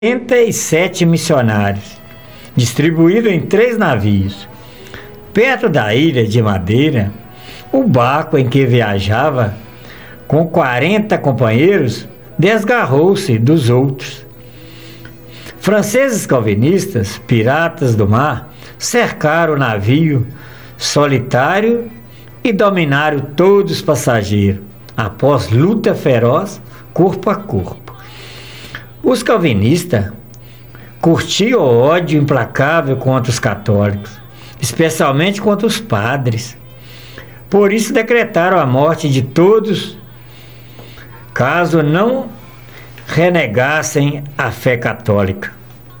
87 missionários, distribuídos em 3 navios. Perto da ilha de Madeira, o barco em que viajava, com 40 companheiros, desgarrou-se dos outros. Franceses calvinistas, piratas do mar, cercaram o navio solitário e dominaram todos os passageiros, após luta feroz, corpo a corpo. Os calvinistas curtiam o ódio implacável contra os católicos, especialmente contra os padres. Por isso decretaram a morte de todos, caso não renegassem a fé católica.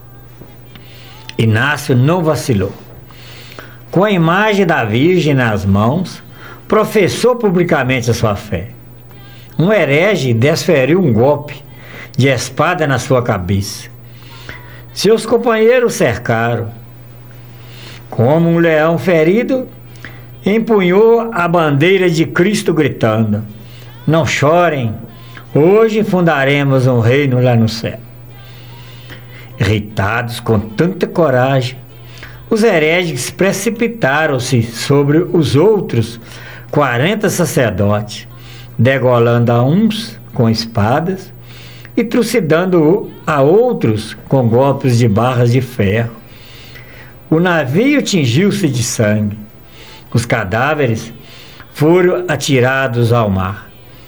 Inácio não vacilou. Com a imagem da Virgem nas mãos, professou publicamente a sua fé. Um herege desferiu um golpe de espada na sua cabeça. Seus companheiros cercaram. Como um leão ferido, empunhou a bandeira de Cristo gritando: "Não chorem, hoje fundaremos um reino lá no céu." Irritados com tanta coragem, os hereges precipitaram-se sobre os outros 40 sacerdotes, degolando a uns com espadas e trucidando a outros com golpes de barras de ferro. O navio tingiu-se de sangue. Os cadáveres foram atirados ao mar.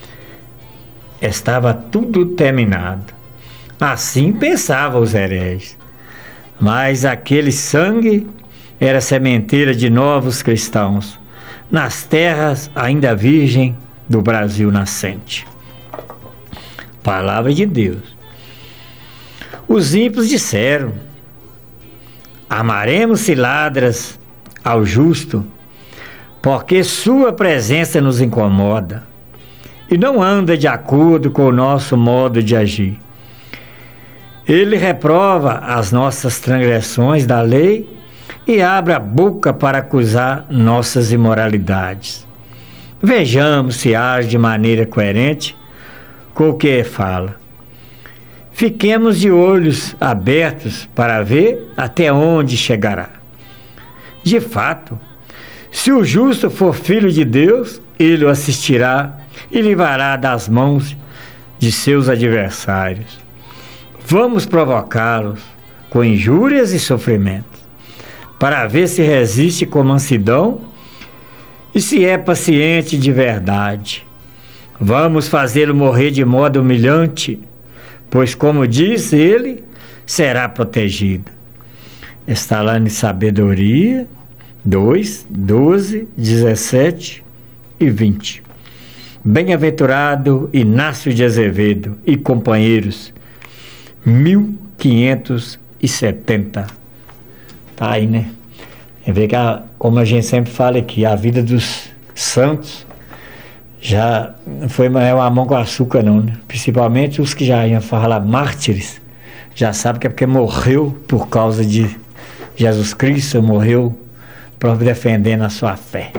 Estava tudo terminado. Assim pensavam os hereges. Mas aquele sangue era sementeira de novos cristãos, nas terras ainda virgem do Brasil nascente. Palavra de Deus. Os ímpios disseram: "Amaremos ciladas ao justo, porque sua presença nos incomoda e não anda de acordo com o nosso modo de agir. Ele reprova as nossas transgressões da lei e abre a boca para acusar nossas imoralidades. Vejamos se age de maneira coerente com o que fala. Fiquemos de olhos abertos para ver até onde chegará. De fato, se o justo for filho de Deus, ele o assistirá e livrará das mãos de seus adversários. Vamos provocá-los com injúrias e sofrimentos, para ver se resiste com mansidão e se é paciente de verdade. Vamos fazê-lo morrer de modo humilhante, pois, como diz ele, será protegido." Está lá em Sabedoria 2, 12, 17 e 20. Bem-aventurado Inácio de Azevedo e companheiros, 1570. Tá aí, né? Vê que, como a gente sempre fala aqui, a vida dos santos já não foi uma mão com açúcar, não, né? Principalmente os que já iam falar mártires, já sabem que é porque morreu por causa de Jesus Cristo, morreu para defendendo a sua fé.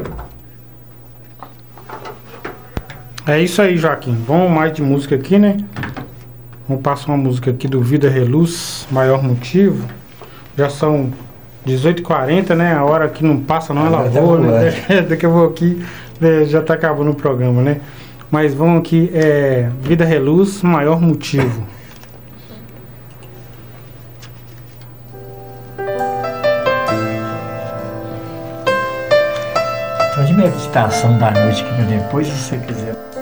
É isso aí, Joaquim. Vamos mais de música aqui, né? Vamos passar uma música aqui do Vida Reluz, Maior Motivo. Já são 18h40, né? A hora que não passa não, ela voa, né? Daqui a pouco aqui já tá acabando o programa, né? Mas vamos aqui, Vida Reluz, Maior Motivo. Pode meditação da noite aqui depois, se você quiser.